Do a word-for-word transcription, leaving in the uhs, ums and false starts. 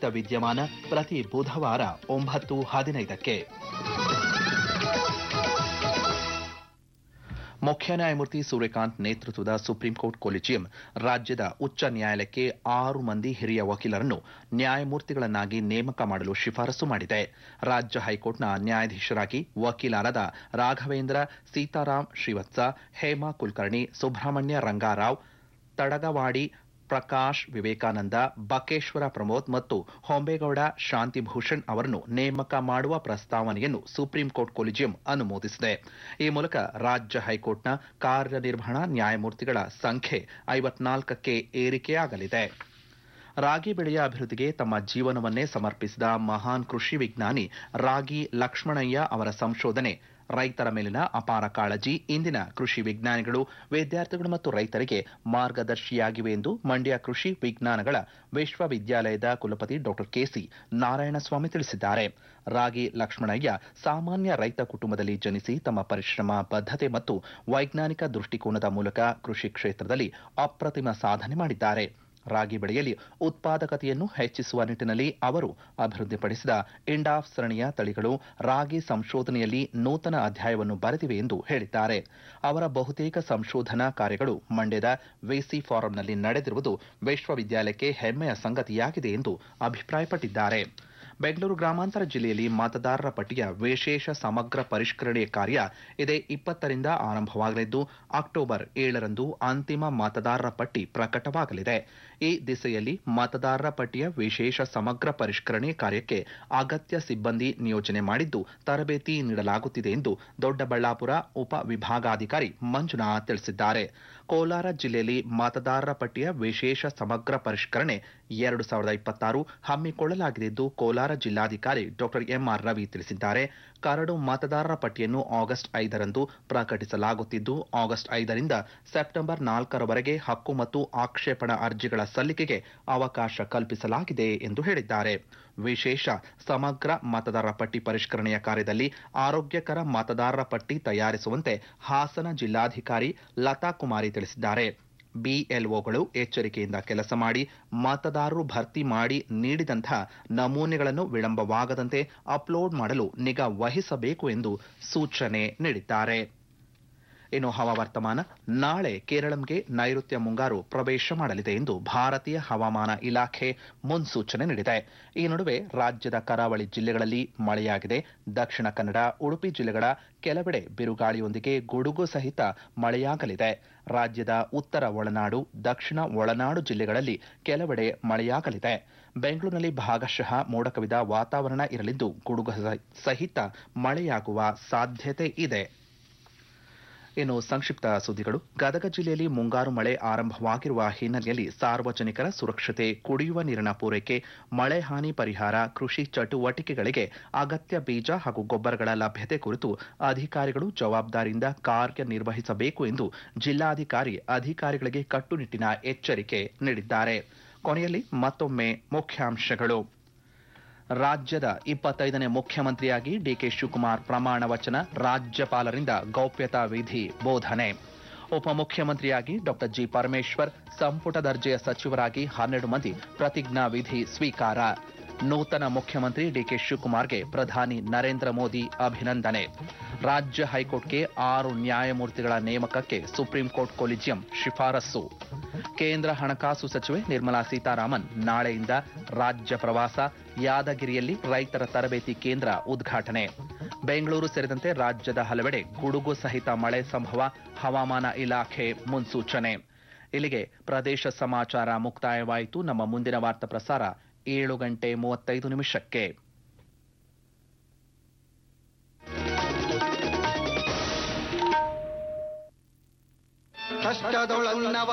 ಸಂಕ್ಷಿಪ್ತ ವಿದ್ಯಮಾನ ಪ್ರತಿ ಬುಧವಾರ ಒಂಬತ್ತು ಹದಿನೈದಕ್ಕೆ. ಮುಖ್ಯ ನ್ಯಾಯಮೂರ್ತಿ ಸೂರ್ಯಕಾಂತ್ ನೇತೃತ್ವದ ಸುಪ್ರೀಂ ಕೋರ್ಟ್ ಕೊಲಿಜಿಯಂ ರಾಜ್ಯದ ಉಚ್ಚ ನ್ಯಾಯಾಲಯಕ್ಕೆ ಆರು ಮಂದಿ ಹಿರಿಯ ವಕೀಲರನ್ನು ನ್ಯಾಯಮೂರ್ತಿಗಳನ್ನಾಗಿ ನೇಮಕ ಮಾಡಲು ಶಿಫಾರಸು ಮಾಡಿದೆ. ರಾಜ್ಯ ಹೈಕೋರ್ಟ್ನ ನ್ಯಾಯಾಧೀಶರಾಗಿ ವಕೀಲರಾದ ರಾಘವೇಂದ್ರ ಸೀತಾರಾಮ್ ಶ್ರೀವತ್ಸ, ಹೇಮಾ ಕುಲಕರ್ಣಿ, ಸುಬ್ರಹ್ಮಣ್ಯ ರಂಗಾರಾವ್, ತಡಗವಾಡಿ ಪ್ರಕಾಶ್ ವಿವೇಕಾನಂದ, ಬಕೇಶ್ವರ ಪ್ರಮೋದ್ ಮತ್ತು ಹೊಂಬೇಗೌಡ ಶಾಂತಿಭೂಷಣ್ ಅವರನ್ನು ನೇಮಕ ಮಾಡುವ ಪ್ರಸ್ತಾವನೆಯನ್ನು ಸುಪ್ರೀಂ ಕೋರ್ಟ್ ಕೊಲಿಜಿಯಂ ಅನುಮೋದಿಸಿದೆ. ಈ ಮೂಲಕ ರಾಜ್ಯ ಹೈಕೋರ್ಟ್ನ ಕಾರ್ಯನಿರ್ವಹಣಾ ನ್ಯಾಯಮೂರ್ತಿಗಳ ಸಂಖ್ಯೆ ಐವತ್ನಾಲ್ಕಕ್ಕೆ ಏರಿಕೆಯಾಗಲಿದೆ. ರಾಗಿ ಬೆಳೆಯ ಅಭಿವೃದ್ಧಿಗೆ ತಮ್ಮ ಜೀವನವನ್ನೇ ಸಮರ್ಪಿಸಿದ ಮಹಾನ್ ಕೃಷಿ ವಿಜ್ಞಾನಿ ರಾಗಿ ಲಕ್ಷ್ಮಣಯ್ಯ ಅವರ ಸಂಶೋಧನೆ, ರೈತರ ಮೇಲಿನ ಅಪಾರ ಕಾಳಜಿ ಇಂದಿನ ಕೃಷಿ ವಿಜ್ಞಾನಿಗಳು, ವಿದ್ಯಾರ್ಥಿಗಳು ಮತ್ತು ರೈತರಿಗೆ ಮಾರ್ಗದರ್ಶಿಯಾಗಿವೆ ಎಂದು ಮಂಡ್ಯ ಕೃಷಿ ವಿಜ್ಞಾನಗಳ ವಿಶ್ವವಿದ್ಯಾಲಯದ ಕುಲಪತಿ ಡಾಕ್ಟರ್ ಕೆಸಿ ನಾರಾಯಣಸ್ವಾಮಿ ತಿಳಿಸಿದ್ದಾರೆ. ರಾಗಿ ಲಕ್ಷ್ಮಣಯ್ಯ ಸಾಮಾನ್ಯ ರೈತ ಕುಟುಂಬದಲ್ಲಿ ಜನಿಸಿ ತಮ್ಮ ಪರಿಶ್ರಮ, ಬದ್ಧತೆ ಮತ್ತು ವೈಜ್ಞಾನಿಕ ದೃಷ್ಟಿಕೋನದ ಮೂಲಕ ಕೃಷಿ ಕ್ಷೇತ್ರದಲ್ಲಿ ಅಪ್ರತಿಮ ಸಾಧನೆ ಮಾಡಿದ್ದಾರೆ. ರಾಗಿ ಬೆಳೆಯಲ್ಲಿ ಉತ್ಪಾದಕತೆಯನ್ನು ಹೆಚ್ಚಿಸುವ ನಿಟ್ಟಿನಲ್ಲಿ ಅವರು ಅಭಿವೃದ್ಧಿಪಡಿಸಿದ ಇಂಡಾಫ್ ಸರಣಿಯ ತಳಿಗಳು ರಾಗಿ ಸಂಶೋಧನೆಯಲ್ಲಿ ನೂತನ ಅಧ್ಯಾಯವನ್ನು ಬರೆದಿವೆ ಎಂದು ಹೇಳಿದ್ದಾರೆ. ಅವರ ಬಹುತೇಕ ಸಂಶೋಧನಾ ಕಾರ್ಯಗಳು ಮಂಡ್ಯದ ವಿಸಿ ಫಾರಂನಲ್ಲಿ ನಡೆದಿರುವುದು ವಿಶ್ವವಿದ್ಯಾಲಯಕ್ಕೆ ಹೆಮ್ಮೆಯ ಸಂಗತಿಯಾಗಿದೆ ಎಂದು ಅಭಿಪ್ರಾಯಪಟ್ಟಿದ್ದಾರೆ. ಬೆಂಗಳೂರು ಗ್ರಾಮಾಂತರ ಜಿಲ್ಲೆಯಲ್ಲಿ ಮತದಾರರ ಪಟ್ಟಿಯ ವಿಶೇಷ ಸಮಗ್ರ ಪರಿಷ್ಕರಣೆ ಕಾರ್ಯ ಇದೇ ಇಪ್ಪತ್ತರಿಂದ ಆರಂಭವಾಗಲಿದ್ದು ಅಕ್ಟೋಬರ್ ಏಳರಂದು ಅಂತಿಮ ಮತದಾರರ ಪಟ್ಟಿ ಪ್ರಕಟವಾಗಲಿದೆ. ಈ ದಿಸೆಯಲ್ಲಿ ಮತದಾರರ ಪಟ್ಟಿಯ ವಿಶೇಷ ಸಮಗ್ರ ಪರಿಷ್ಕರಣೆ ಕಾರ್ಯಕ್ಕೆ ಅಗತ್ಯ ಸಿಬ್ಬಂದಿ ನಿಯೋಜನೆ ಮಾಡಿದ್ದು ತರಬೇತಿ ನೀಡಲಾಗುತ್ತಿದೆ ಎಂದು ದೊಡ್ಡಬಳ್ಳಾಪುರ ಉಪ ವಿಭಾಗಾಧಿಕಾರಿ ಮಂಜುನಾಥ್ ತಿಳಿಸಿದ್ದಾರೆ. ಕೋಲಾರ ಜಿಲ್ಲೆಯಲ್ಲಿ ಮತದಾರರ ಪಟ್ಟಿಯ ವಿಶೇಷ ಸಮಗ್ರ ಪರಿಷ್ಕರಣೆ ಎರಡು ಸಾವಿರದ ಇಪ್ಪತ್ತಾರು ಹಮ್ಮಿಕೊಳ್ಳಲಾಗಿದ್ದು ಕೋಲಾರ ಜಿಲ್ಲಾಧಿಕಾರಿ ಡಾಕ್ಟರ್ ಎಂಆರ್ ರವಿ ತಿಳಿಸಿದ್ದಾರೆ. ಕರಡು ಮತದಾರರ ಪಟ್ಟಿಯನ್ನು ಆಗಸ್ಟ್ ಐದರಂದು ಪ್ರಕಟಿಸಲಾಗುತ್ತಿದ್ದು ಆಗಸ್ಟ್ ಐದರಿಂದ ಸೆಪ್ಟೆಂಬರ್ ನಾಲ್ಕರವರೆಗೆ ಹಕ್ಕು ಮತ್ತು ಆಕ್ಷೇಪಣಾ ಅರ್ಜಿಗಳ ಸಲ್ಲಿಕೆಗೆ ಅವಕಾಶ ಕಲ್ಪಿಸಲಾಗಿದೆ ಎಂದು ಹೇಳಿದ್ದಾರೆ. ವಿಶೇಷ ಸಮಗ್ರ ಮತದಾರರ ಪಟ್ಟಿ ಪರಿಷ್ಕರಣೆಯ ಕಾರ್ಯದಲ್ಲಿ ಆರೋಗ್ಯಕರ ಮತದಾರರ ಪಟ್ಟಿ ತಯಾರಿಸುವಂತೆ ಹಾಸನ ಜಿಲ್ಲಾಧಿಕಾರಿ ಲತಾ ಕುಮಾರಿ ತಿಳಿಸಿದ್ದಾರೆ. ಬಿಎಲ್ಒಗಳು ಎಚ್ಚರಿಕೆಯಿಂದ ಕೆಲಸ ಮಾಡಿ ಮತದಾರರು ಭರ್ತಿ ಮಾಡಿ ನೀಡಿದಂತಹ ನಮೂನೆಗಳನ್ನು ವಿಳಂಬವಾಗದಂತೆ ಅಪ್ಲೋಡ್ ಮಾಡಲು ನಿಗಾ ವಹಿಸಬೇಕು ಎಂದು ಸೂಚನೆ ನೀಡಿದ್ದಾರೆ. ಇನ್ನು ಹವಾವರ್ತಮಾನ, ನಾಳೆ ಕೇರಳಂಗೆ ನೈಋತ್ಯ ಮುಂಗಾರು ಪ್ರವೇಶ ಮಾಡಲಿದೆ ಎಂದು ಭಾರತೀಯ ಹವಾಮಾನ ಇಲಾಖೆ ಮುನ್ಸೂಚನೆ ನೀಡಿದೆ. ಈ ನಡುವೆ ರಾಜ್ಯದ ಕರಾವಳಿ ಜಿಲ್ಲೆಗಳಲ್ಲಿ ಮಳೆಯಾಗಿದೆ. ದಕ್ಷಿಣ ಕನ್ನಡ, ಉಡುಪಿ ಜಿಲ್ಲೆಗಳ ಕೆಲವೆಡೆ ಬಿರುಗಾಳಿಯೊಂದಿಗೆ ಗುಡುಗು ಸಹಿತ ಮಳೆಯಾಗಲಿದೆ. ರಾಜ್ಯದ ಉತ್ತರ ಒಳನಾಡು, ದಕ್ಷಿಣ ಒಳನಾಡು ಜಿಲ್ಲೆಗಳಲ್ಲಿ ಕೆಲವೆಡೆ ಮಳೆಯಾಗಲಿದೆ. ಬೆಂಗಳೂರಿನಲ್ಲಿ ಭಾಗಶಃ ಮೋಡ ಕವಿದ ವಾತಾವರಣ ಇರಲಿದ್ದು ಗುಡುಗು ಸಹಿತ ಮಳೆಯಾಗುವ ಸಾಧ್ಯತೆ ಇದೆ. ಇನ್ನು ಸಂಕ್ಷಿಪ್ತ ಸುದ್ದಿಗಳು. ಗದಗ ಜಿಲ್ಲೆಯಲ್ಲಿ ಮುಂಗಾರು ಮಳೆ ಆರಂಭವಾಗಿರುವ ಹಿನ್ನೆಲೆಯಲ್ಲಿ ಸಾರ್ವಜನಿಕರ ಸುರಕ್ಷತೆ, ಕುಡಿಯುವ ನೀರಿನ ಪೂರೈಕೆ, ಮಳೆ ಹಾನಿ ಪರಿಹಾರ, ಕೃಷಿ ಚಟುವಟಿಕೆಗಳಿಗೆ ಅಗತ್ಯ ಬೀಜ ಹಾಗೂ ಗೊಬ್ಬರಗಳ ಲಭ್ಯತೆ ಕುರಿತು ಅಧಿಕಾರಿಗಳು ಜವಾಬ್ದಾರಿಯಿಂದ ಕಾರ್ಯನಿರ್ವಹಿಸಬೇಕು ಎಂದು ಜಿಲ್ಲಾಧಿಕಾರಿ ಅಧಿಕಾರಿಗಳಿಗೆ ಕಟ್ಟುನಿಟ್ಟಿನ ಎಚ್ಚರಿಕೆ ನೀಡಿದ್ದಾರೆ. ಕೊನೆಯಲ್ಲಿ ಮತ್ತೊಮ್ಮೆ ಮುಖ್ಯಾಂಶಗಳು. ರಾಜ್ಯದ ಇಪ್ಪತ್ತೈದನೇ ಮುಖ್ಯಮಂತ್ರಿಯಾಗಿ ಡಿಕೆ ಶಿವಕುಮಾರ್ ಪ್ರಮಾಣ ವಚನ, ರಾಜ್ಯಪಾಲರಿಂದ ಗೌಪ್ಯತಾ ವಿಧಿ ಬೋಧನೆ. ಉಪಮುಖ್ಯಮಂತ್ರಿಯಾಗಿ ಡಾಕ್ಟರ್ ಜಿ ಪರಮೇಶ್ವರ್, ಸಂಪುಟ ದರ್ಜೆಯ ಸಚಿವರಾಗಿ ಹನ್ನೆರಡು ಮಂದಿ ಪ್ರತಿಜ್ಞಾ ವಿಧಿ ಸ್ವೀಕಾರ. ನೂತನ ಮುಖ್ಯಮಂತ್ರಿ ಡಿಕೆ ಶಿವಕುಮಾರ್ಗೆ ಪ್ರಧಾನಿ ನರೇಂದ್ರ ಮೋದಿ ಅಭಿನಂದನೆ. ರಾಜ್ಯ ಹೈಕೋರ್ಟ್ಗೆ ಆರು ನ್ಯಾಯಮೂರ್ತಿಗಳ ನೇಮಕಕ್ಕೆ ಸುಪ್ರೀಂ ಕೋರ್ಟ್ ಕೊಲಿಜಿಯಂ ಶಿಫಾರಸು. ಕೇಂದ್ರ ಹಣಕಾಸು ಸಚಿವೆ ನಿರ್ಮಲಾ ಸೀತಾರಾಮನ್ ನಾಳೆಯಿಂದ ರಾಜ್ಯ ಪ್ರವಾಸ. ಯಾದಗಿರಿಯಲ್ಲಿ ರೈತರ ತರಬೇತಿ ಕೇಂದ್ರ ಉದ್ಘಾಟನೆ. ಬೆಂಗಳೂರು ಸೇರಿದಂತೆ ರಾಜ್ಯದ ಹಲವೆಡೆ ಗುಡುಗು ಸಹಿತ ಮಳೆ ಸಂಭವ, ಹವಾಮಾನ ಇಲಾಖೆ ಮುನ್ಸೂಚನೆ. ಇಲ್ಲಿಗೆ ಪ್ರದೇಶ ಸಮಾಚಾರ ಮುಕ್ತಾಯವಾಯಿತು. ನಮ್ಮ ಮುಂದಿನ ವಾರ್ತಾ ಪ್ರಸಾರ ಏಳು ಗಂಟೆ ಮೂವತ್ತೈದು ನಿಮಿಷಕ್ಕೆ. ಕಷ್ಟದೊಳನ್ನವ